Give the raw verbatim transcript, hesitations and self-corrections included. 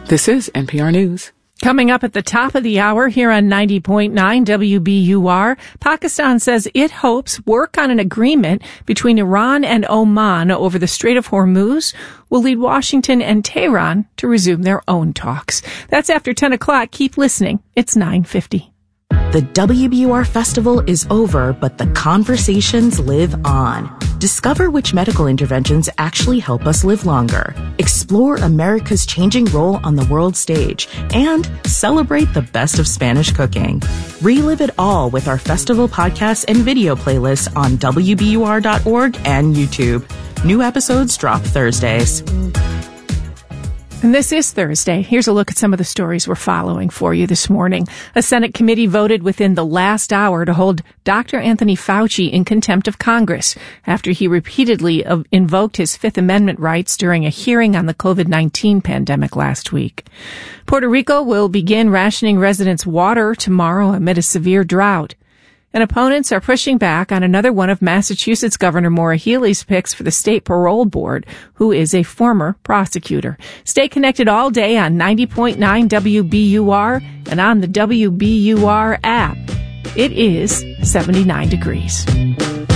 This is N P R News. Coming up at the top of the hour here on ninety point nine W B U R, Pakistan says it hopes work on an agreement between Iran and Oman over the Strait of Hormuz will lead Washington and Tehran to resume their own talks. That's after ten o'clock. Keep listening. It's nine fifty. The W B U R Festival is over, but the conversations live on. Discover which medical interventions actually help us live longer. Explore America's changing role on the world stage. And celebrate the best of Spanish cooking. Relive it all with our festival podcasts and video playlists on W B U R dot org and YouTube. New episodes drop Thursdays. And this is Thursday. Here's a look at some of the stories we're following for you this morning. A Senate committee voted within the last hour to hold Doctor Anthony Fauci in contempt of Congress after he repeatedly invoked his Fifth Amendment rights during a hearing on the COVID nineteen pandemic last week. Puerto Rico will begin rationing residents water tomorrow amid a severe drought. And opponents are pushing back on another one of Massachusetts Governor Maura Healey's picks for the state parole board, who is a former prosecutor. Stay connected all day on ninety point nine W B U R and on the W B U R app. It is seventy-nine degrees.